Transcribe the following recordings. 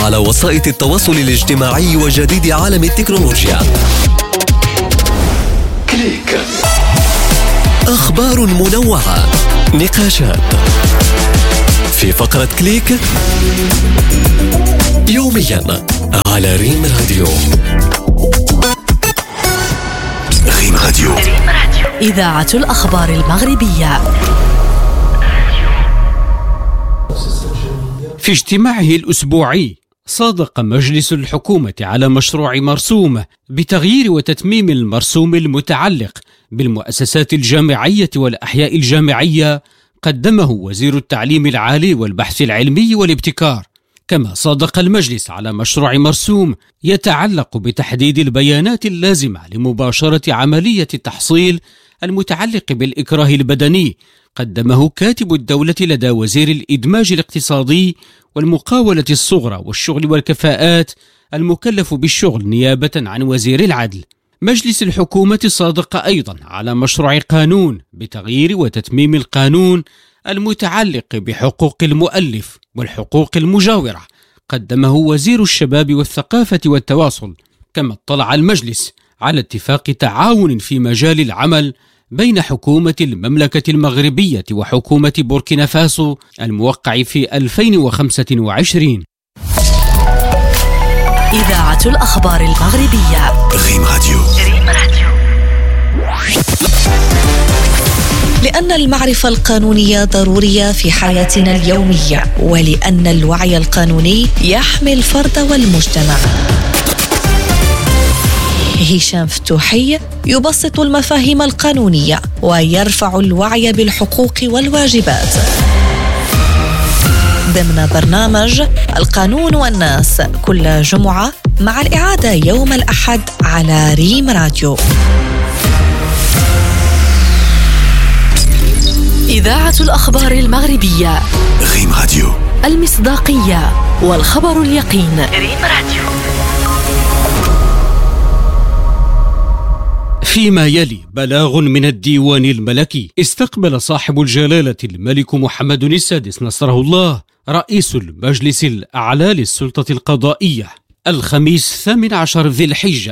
على وسائط التواصل الاجتماعي وجديد عالم التكنولوجيا. كليك. أخبار منوعة، نقاشات في فقرة كليك يوميا على ريم راديو. ريم راديو، إذاعة الأخبار المغربية. في اجتماعه الأسبوعي صادق مجلس الحكومة على مشروع مرسوم بتغيير وتتميم المرسوم المتعلق بالمؤسسات الجامعية والأحياء الجامعية قدمه وزير التعليم العالي والبحث العلمي والابتكار. كما صادق المجلس على مشروع مرسوم يتعلق بتحديد البيانات اللازمة لمباشرة عملية التحصيل المتعلق بالإكراه البدني قدمه كاتب الدولة لدى وزير الإدماج الاقتصادي والمقاولة الصغرى والشغل والكفاءات المكلف بالشغل نيابة عن وزير العدل. مجلس الحكومة صادق أيضا على مشروع قانون بتغيير وتتميم القانون المتعلق بحقوق المؤلف والحقوق المجاورة قدمه وزير الشباب والثقافة والتواصل. كما اطلع المجلس على اتفاق تعاون في مجال العمل بين حكومة المملكة المغربية وحكومة بوركينا فاسو الموقع في 2025. إذاعة الأخبار المغربية. ريم راديو. لأن المعرفة القانونية ضرورية في حياتنا اليومية، ولأن الوعي القانوني يحمي الفرد والمجتمع. هشام فتوحي يبسط المفاهيم القانونية ويرفع الوعي بالحقوق والواجبات ضمن برنامج القانون والناس كل جمعة، مع الإعادة يوم الأحد على ريم راديو. إذاعة الأخبار المغربية. ريم راديو، المصداقية والخبر اليقين. ريم راديو. فيما يلي بلاغ من الديوان الملكي. استقبل صاحب الجلالة الملك محمد السادس نصره الله رئيس المجلس الأعلى للسلطة القضائية الخميس 18 ذي الحجة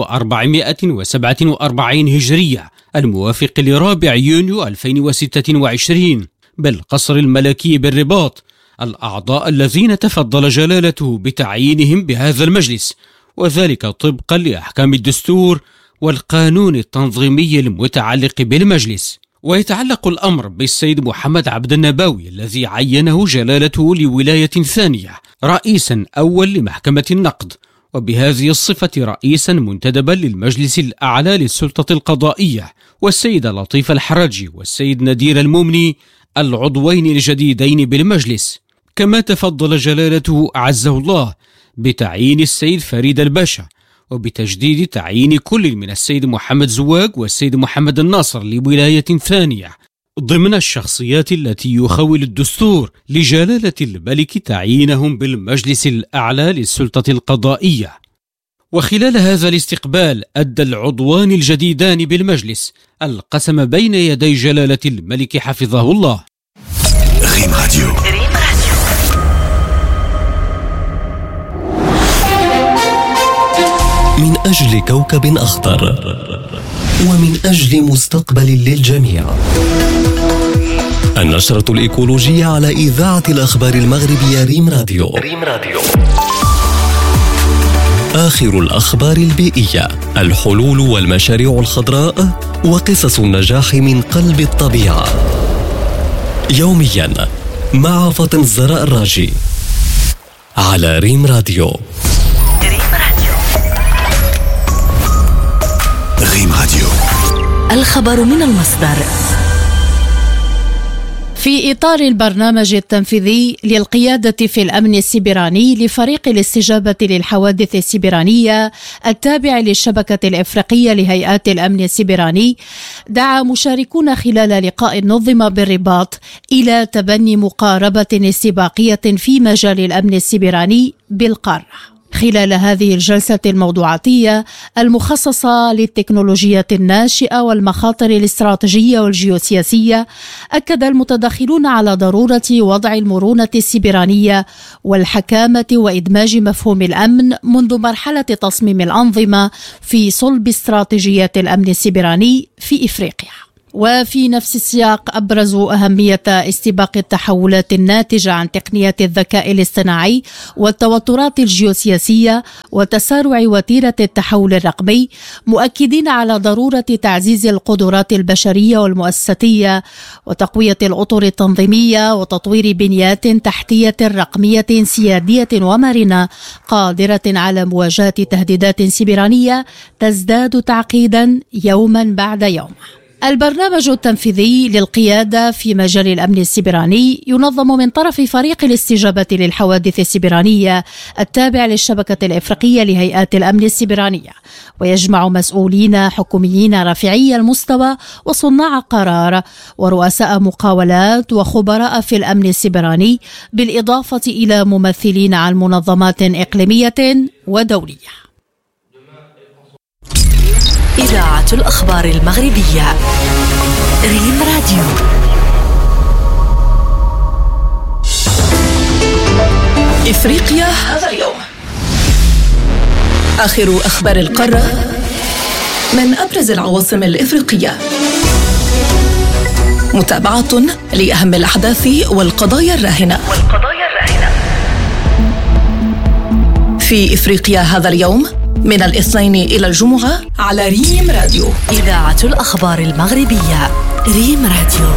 1447 هجرية الموافق ل4 يونيو 2026 بالقصر الملكي بالرباط الأعضاء الذين تفضل جلالته بتعيينهم بهذا المجلس، وذلك طبقا لأحكام الدستور والقانون التنظيمي المتعلق بالمجلس. ويتعلق الأمر بالسيد محمد عبد النباوي الذي عينه جلالته لولاية ثانية رئيسا أول لمحكمة النقد، وبهذه الصفة رئيسا منتدبا للمجلس الأعلى للسلطة القضائية، والسيد لطيف الحراجي والسيد ندير المومني العضوين الجديدين بالمجلس. كما تفضل جلالته أعزه الله بتعيين السيد فريد الباشا وبتجديد تعيين كل من السيد محمد زواج والسيد محمد الناصر لولاية ثانية ضمن الشخصيات التي يخول الدستور لجلالة الملك تعيينهم بالمجلس الأعلى للسلطة القضائية. وخلال هذا الاستقبال أدى العضوان الجديدان بالمجلس القسم بين يدي جلالة الملك حفظه الله. ريم راديو. من أجل كوكب أخضر ومن أجل مستقبل للجميع. النشرة الإيكولوجية على إذاعة الأخبار المغربية ريم راديو. ريم راديو. آخر الأخبار البيئية، الحلول والمشاريع الخضراء وقصص النجاح من قلب الطبيعة. يوميا مع فاطمة الزهراء الراجي على ريم راديو. ريم راديو. الخبر من المصدر. في إطار البرنامج التنفيذي للقيادة في الأمن السيبراني لفريق الاستجابة للحوادث السيبرانية التابع للشبكة الإفريقية لهيئات الأمن السيبراني، دعا مشاركون خلال لقاء نظم بالرباط إلى تبني مقاربة استباقية في مجال الأمن السيبراني بالقارة. خلال هذه الجلسة الموضوعاتية المخصصة للتكنولوجيات الناشئة والمخاطر الاستراتيجية والجيوسياسية، أكد المتداخلون على ضرورة وضع المرونة السيبرانية والحكامة وإدماج مفهوم الأمن منذ مرحلة تصميم الأنظمة في صلب استراتيجيات الأمن السيبراني في إفريقيا. وفي نفس السياق أبرزوا أهمية استباق التحولات الناتجة عن تقنيات الذكاء الاصطناعي والتوترات الجيوسياسية وتسارع وتيرة التحول الرقمي، مؤكدين على ضرورة تعزيز القدرات البشرية والمؤسساتية وتقوية الأطر التنظيمية وتطوير بنيات تحتية رقمية سيادية ومرنة قادرة على مواجهة تهديدات سيبرانية تزداد تعقيدا يوما بعد يوم. البرنامج التنفيذي للقيادة في مجال الأمن السيبراني ينظم من طرف فريق الاستجابة للحوادث السيبرانية التابع للشبكة الإفريقية لهيئات الأمن السيبرانية، ويجمع مسؤولين حكوميين رفيعي المستوى وصناع قرار ورؤساء مقاولات وخبراء في الأمن السيبراني، بالإضافة إلى ممثلين عن منظمات إقليمية ودولية. إذاعة الأخبار المغربية ريم راديو. إفريقيا هذا اليوم. آخر أخبار القارة من أبرز العواصم الإفريقية. متابعة لأهم الأحداث والقضايا الراهنة في إفريقيا هذا اليوم من الاثنين إلى الجمعة على ريم راديو. إذاعة الأخبار المغربية ريم راديو.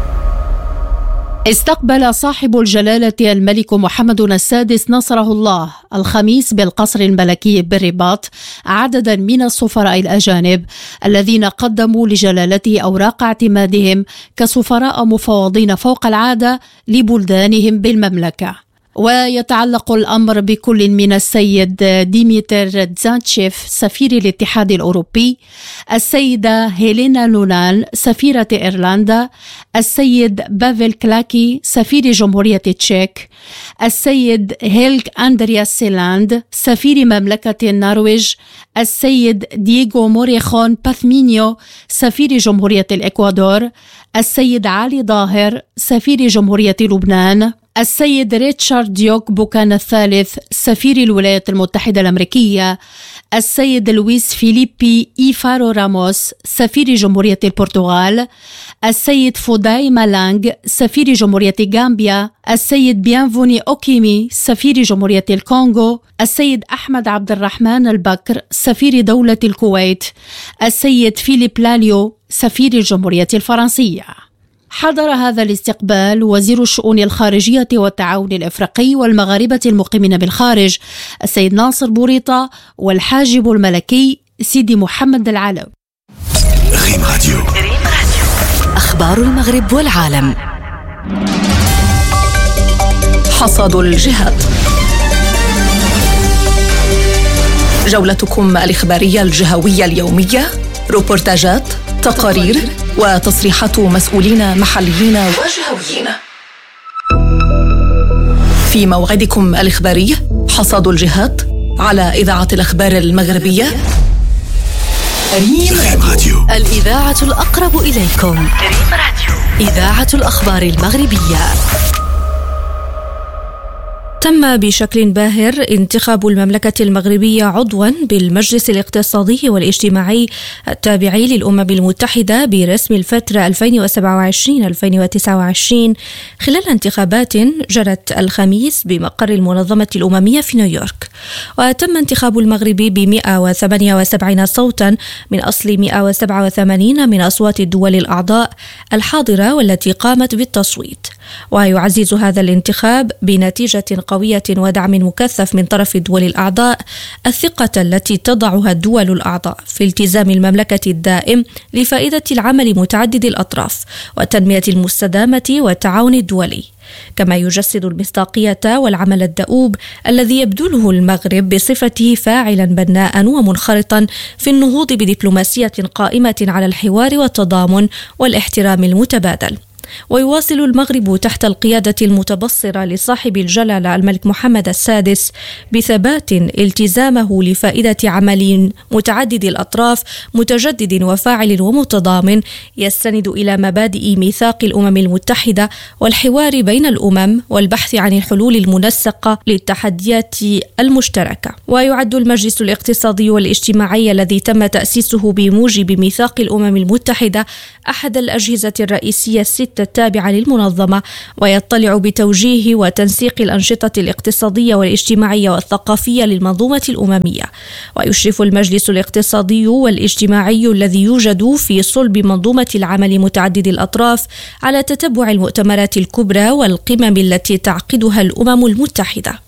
استقبل صاحب الجلالة الملك محمد السادس نصره الله الخميس بالقصر الملكي بالرباط عددا من السفراء الأجانب الذين قدموا لجلالته أوراق اعتمادهم كسفراء مفوضين فوق العادة لبلدانهم بالمملكة. ويتعلق الأمر بكل من السيد ديميتر تزانتشيف سفير الاتحاد الأوروبي، السيدة هيلينا لونان سفيرة إيرلندا، السيد بافل كلاكي سفير جمهورية تشيك، السيد هيلك أندرياس سيلاند سفير مملكة النرويج، السيد دييغو موريخون باثمينيو سفير جمهورية الإكوادور، السيد علي ظاهر سفير جمهورية لبنان، السيد ريتشارد ديوك بوكان الثالث سفير الولايات المتحدة الأمريكية، السيد لويس فيليبي إيفارو راموس سفير جمهورية البرتغال، السيد فوداي مالانغ سفير جمهورية غامبيا، السيد بيانفوني أوكيمي سفير جمهورية الكونغو، السيد أحمد عبد الرحمن البكر سفير دولة الكويت، السيد فيليب لاليو سفير الجمهورية الفرنسية. حضر هذا الاستقبال وزير الشؤون الخارجية والتعاون الإفريقي والمغاربة المقيمين بالخارج السيد ناصر بوريطة والحاجب الملكي سيدي محمد العلو. ريم راديو. أخبار المغرب والعالم. حصاد الجهات. جولتكم الإخبارية الجهوية اليومية، روبورتاجات، تقارير وتصريحات مسؤولين محليين وجهويين. في موعدكم الإخباري حصاد الجهات على إذاعة الأخبار المغربية ريم راديو. الإذاعة الأقرب إليكم ريم راديو. إذاعة الأخبار المغربية. تم بشكل باهر انتخاب المملكة المغربية عضواً بالمجلس الاقتصادي والاجتماعي التابع للأمم المتحدة برسم الفترة 2027-2029 خلال انتخابات جرت الخميس بمقر المنظمة الأممية في نيويورك. وتم انتخاب المغرب ب178 صوتاً من أصل 187 من أصوات الدول الأعضاء الحاضرة والتي قامت بالتصويت. ويعزز هذا الانتخاب بنتيجة قوية ودعم مكثف من طرف الدول الأعضاء الثقة التي تضعها الدول الأعضاء في التزام المملكة الدائم لفائدة العمل متعدد الأطراف وتنمية المستدامة والتعاون الدولي، كما يجسد المصداقية والعمل الدؤوب الذي يبذله المغرب بصفته فاعلا بناء ومنخرطا في النهوض بدبلوماسية قائمة على الحوار والتضامن والاحترام المتبادل. ويواصل المغرب تحت القيادة المتبصرة لصاحب الجلالة الملك محمد السادس بثبات التزامه لفائدة عمل متعدد الأطراف متجدد وفاعل ومتضامن يستند إلى مبادئ ميثاق الأمم المتحدة والحوار بين الأمم والبحث عن الحلول المنسقة للتحديات المشتركة. ويعد المجلس الاقتصادي والاجتماعي الذي تم تأسيسه بموجب ميثاق الأمم المتحدة أحد الأجهزة الرئيسية الستة التابعة للمنظمة، ويطلع بتوجيه وتنسيق الأنشطة الاقتصادية والاجتماعية والثقافية للمنظومة الأممية. ويشرف المجلس الاقتصادي والاجتماعي الذي يوجد في صلب منظومة العمل متعدد الأطراف على تتبع المؤتمرات الكبرى والقمم التي تعقدها الأمم المتحدة.